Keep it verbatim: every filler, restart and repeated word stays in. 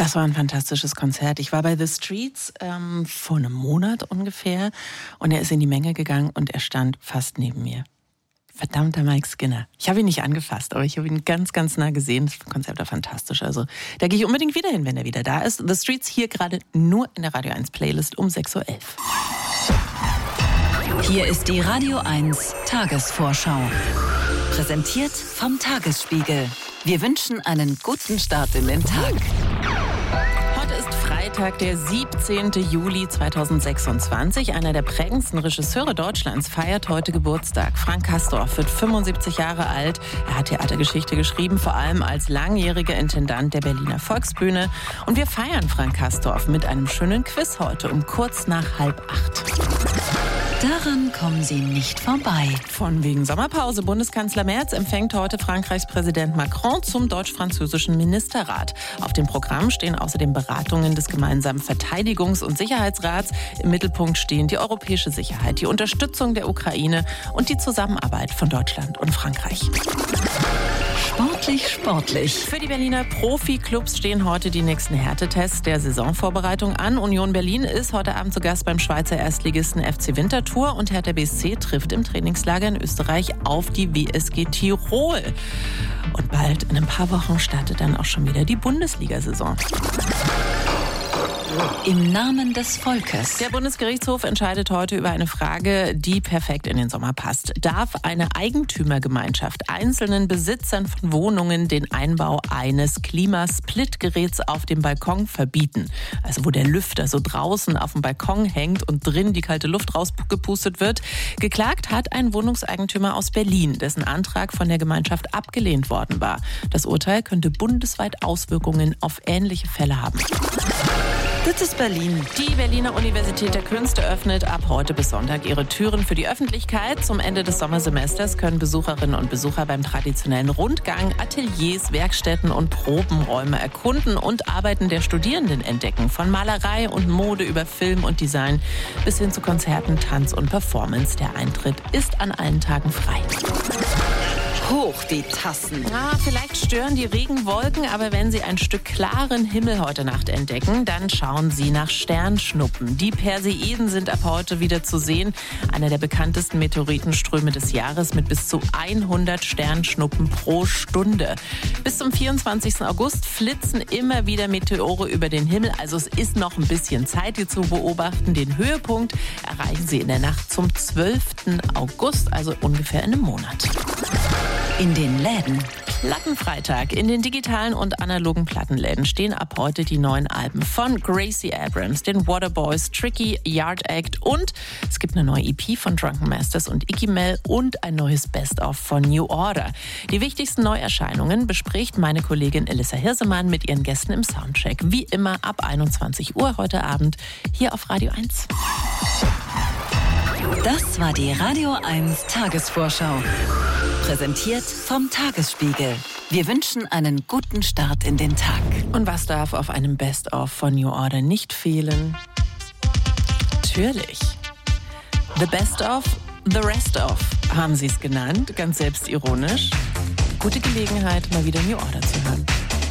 Das war ein fantastisches Konzert. Ich war bei The Streets ähm, vor einem Monat ungefähr und er ist in die Menge gegangen und er stand fast neben mir. Verdammter Mike Skinner. Ich habe ihn nicht angefasst, aber ich habe ihn ganz, ganz nah gesehen. Das Konzept war fantastisch. Also da gehe ich unbedingt wieder hin, wenn er wieder da ist. The Streets hier gerade nur in der Radio eins Playlist um sechs Uhr elf. Hier ist die Radio eins Tagesvorschau. Präsentiert vom Tagesspiegel. Wir wünschen einen guten Start in den Tag. Heute ist Freitag, der siebzehnten Juli zweitausendsechsundzwanzig. Einer der prägendsten Regisseure Deutschlands feiert heute Geburtstag. Frank Castorf wird fünfundsiebzig Jahre alt. Er hat Theatergeschichte geschrieben, vor allem als langjähriger Intendant der Berliner Volksbühne. Und wir feiern Frank Castorf mit einem schönen Quiz heute um kurz nach halb acht. Daran kommen Sie nicht vorbei. Von wegen Sommerpause. Bundeskanzler Merz empfängt heute Frankreichs Präsident Macron zum deutsch-französischen Ministerrat. Auf dem Programm stehen außerdem Beratungen des gemeinsamen Verteidigungs- und Sicherheitsrats. Im Mittelpunkt stehen die europäische Sicherheit, die Unterstützung der Ukraine und die Zusammenarbeit von Deutschland und Frankreich. Sportlich, sportlich. Für die Berliner Profi-Clubs stehen heute die nächsten Härtetests der Saisonvorbereitung an. Union Berlin ist heute Abend zu Gast beim Schweizer Erstligisten F C Winterthur und Hertha B S C trifft im Trainingslager in Österreich auf die W S G Tirol. Und bald, in ein paar Wochen, startet dann auch schon wieder die Bundesliga-Saison. Im Namen des Volkes. Der Bundesgerichtshof entscheidet heute über eine Frage, die perfekt in den Sommer passt. Darf eine Eigentümergemeinschaft einzelnen Besitzern von Wohnungen den Einbau eines Klimasplitgeräts auf dem Balkon verbieten? Also wo der Lüfter so draußen auf dem Balkon hängt und drin die kalte Luft rausgepustet wird. Geklagt hat ein Wohnungseigentümer aus Berlin, dessen Antrag von der Gemeinschaft abgelehnt worden war. Das Urteil könnte bundesweit Auswirkungen auf ähnliche Fälle haben. Das ist Berlin. Die Berliner Universität der Künste öffnet ab heute bis Sonntag ihre Türen für die Öffentlichkeit. Zum Ende des Sommersemesters können Besucherinnen und Besucher beim traditionellen Rundgang Ateliers, Werkstätten und Probenräume erkunden und Arbeiten der Studierenden entdecken. Von Malerei und Mode über Film und Design bis hin zu Konzerten, Tanz und Performance. Der Eintritt ist an allen Tagen frei. Hoch die Tassen. Ah, vielleicht stören die Regenwolken, aber wenn Sie ein Stück klaren Himmel heute Nacht entdecken, dann schauen Sie nach Sternschnuppen. Die Perseiden sind ab heute wieder zu sehen. Einer der bekanntesten Meteoritenströme des Jahres mit bis zu hundert Sternschnuppen pro Stunde. Bis zum vierundzwanzigsten August flitzen immer wieder Meteore über den Himmel. Also es ist noch ein bisschen Zeit, die zu beobachten. Den Höhepunkt erreichen Sie in der Nacht zum zwölften August, also ungefähr in einem Monat. In den Läden. Plattenfreitag. In den digitalen und analogen Plattenläden stehen ab heute die neuen Alben von Gracie Abrams, den Waterboys, Tricky, Yard Act und es gibt eine neue E P von Drunken Masters und Iggy Mel und ein neues Best-of von New Order. Die wichtigsten Neuerscheinungen bespricht meine Kollegin Elissa Hirsemann mit ihren Gästen im Soundcheck. Wie immer ab einundzwanzig Uhr heute Abend hier auf Radio eins. Das war die Radio eins Tagesvorschau. Präsentiert vom Tagesspiegel. Wir wünschen einen guten Start in den Tag. Und was darf auf einem Best-of von New Order nicht fehlen? Natürlich. The Best of, The Rest of, haben sie es genannt, ganz selbstironisch. Gute Gelegenheit, mal wieder New Order zu hören.